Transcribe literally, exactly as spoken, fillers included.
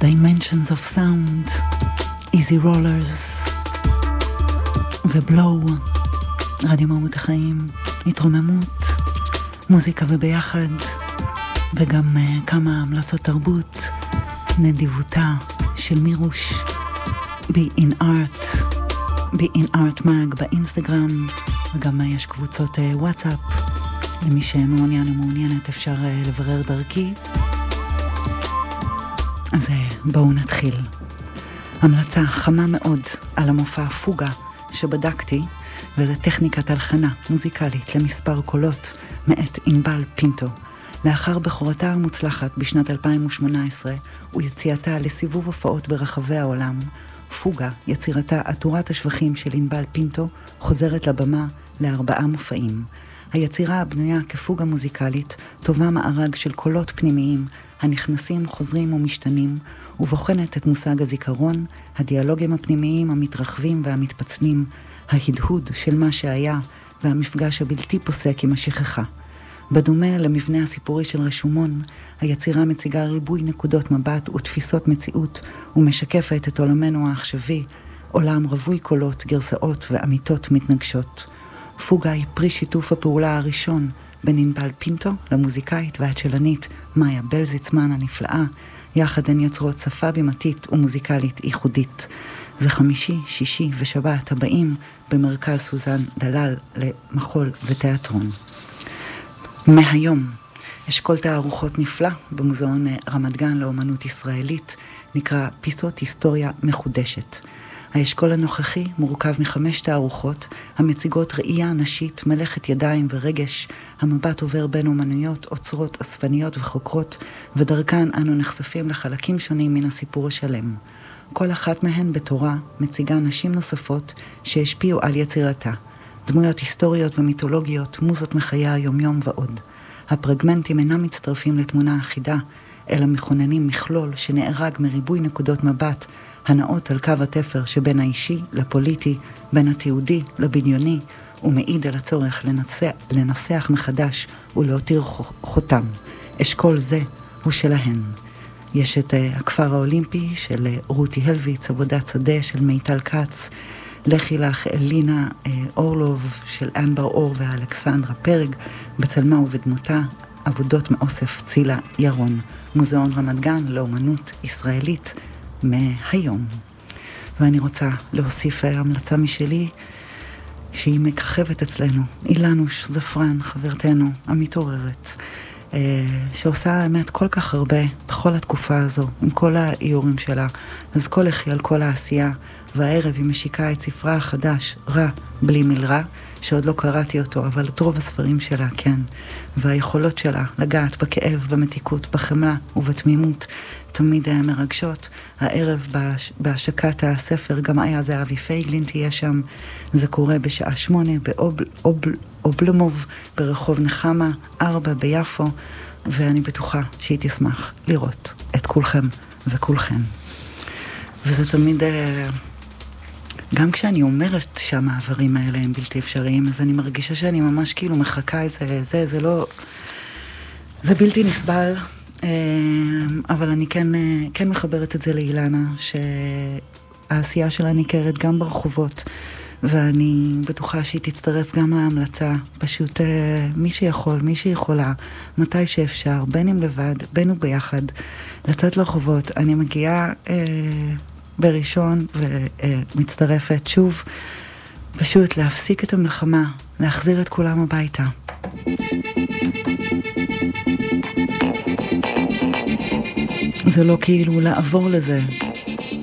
Dimensions of Sound, Easy Rollers ובלואו, רדיו מהות החיים, התרוממות, מוזיקה וביחד, וגם uh, כמה המלצות תרבות, נדיבותה של מירוש, Be in Art, Be in Art Mag באינסטגרם, וגם uh, יש קבוצות uh, וואטסאפ, למי שמעוניין ומעוניינת אפשר uh, לברר דרכי. אז uh, בואו נתחיל. המלצה חמה מאוד על המופע פוגה שבדקתי, וזה טכניקת הלחנה מוזיקלית למספר קולות מאת ענבל פינטו. לאחר בחורתה המוצלחת בשנת אלפיים ושמונה עשרה ויציאתה לסיבוב הופעות ברחבי העולם, פוגה, יצירתה עטורת השבחים של ענבל פינטו, חוזרת לבמה לארבעה מופעים. היצירה הבנויה כפוגה מוזיקלית טובה מארג של קולות פנימיים הנכנסים, חוזרים ומשתנים, ובוחנת את מושג הזיכרון, הדיאלוגים הפנימיים המתרחבים והמתפצלים, ההדהוד של מה שהיה והמפגש הבלתי פוסק עם השכחה. בדומה למבנה הסיפורי של רשומון, היצירה מציגה ריבוי נקודות מבט ותפיסות מציאות ומשקפת את עולמנו העכשווי, עולם רווי קולות, גרסאות ואמיתות מתנגשות. פוגה היא פרי שיתוף הפעולה הראשון בין ענבל פינטו למוזיקאית והצ'לנית מאיה בלזיצמן הנפלאה, יחד הן יוצרות שפה בימתית ומוזיקלית ייחודית. זה חמישי, שישי ושבת הבאים במרכז סוזן דלל למחול ותיאטרון. מהיום אשכול תערוכות נפלא במוזיאון רמת גן לאומנות ישראלית, נקרא פיסות היסטוריה מחודשת. האשכול הנוכחי מורכב מחמש תערוכות המציגות ראייה נשית, מלאכת ידיים ורגש. המבט עובר בין אומנויות, אוצרות, אספניות וחוקרות, ודרכן אנו נחשפים לחלקים שונים מן הסיפור השלם. כל אחת מהן בתורה מציגה נשים נוספות שהשפיעו על יצירתה. דמויות היסטוריות ומיתולוגיות, מוזות מחיי היומיום ועוד. הפרגמנטים אינם מצטרפים לתמונה אחידה, אלא מכוננים מכלול שנארג מריבוי נקודות מבט, הנאות על קו התפר שבין האישי לפוליטי, בין התיעודי לבניוני, ומעיד על הצורך לנסח, לנסח מחדש ולהותיר חותם. אשכול זה הוא שלהן. יש את uh, הכפר האולימפי של uh, רותי הלוויץ, עבודת שדה של מיטל קץ, לכי לך אלינה uh, אורלוב של אנבר אור ואלכסנדרה פרג, בצלמה ובדמותה, עבודות מאוסף צילה ירון. מוזיאון רמת גן לאומנות ישראלית מהיום. ואני רוצה להוסיף המלצה משלי שהיא מככבת אצלנו, אילנוש זפרן, חברתנו המתעוררת, שעושה האמת כל כך הרבה בכל התקופה הזו, עם כל האיורים שלה. אז כל אחי על כל העשייה, והערב היא משיקה את ספרה החדש, רע בלי מלרע, שעוד לא קראתי אותו, אבל את רוב הספרים שלה, כן. והיכולות שלה לגעת בכאב, במתיקות, בחמלה ובתמימות, תמיד מרגשות. הערב בהשקת הספר גם היה זה אבי פייגלין, תהיה שם. זה קורה בשעה שמונה באובלמוב ברחוב נחמה ארבע ביפו, ואני בטוחה שהיא תשמח לראות את כולכם וכולכם. וזה תמיד, גם כשאני אומרת שהמעברים האלה הם בלתי אפשריים, אז אני מרגישה שאני ממש כאילו מחכה איזה, זה, זה לא, זה בלתי נסבל, אבל אני כן, כן מחברת את זה לאילנה, שהעשייה שלה ניכרת גם ברחובות, ואני בטוחה שהיא תצטרף גם להמלצה, פשוט מי שיכול, מי שיכולה, מתי שאפשר, בין אם לבד, בין וביחד, לצאת לרחובות. אני מגיעה אה, בראשון ומצטרפת שוב, פשוט להפסיק את המלחמה, להחזיר את כולם הביתה. זה לא כאילו לעבור לזה,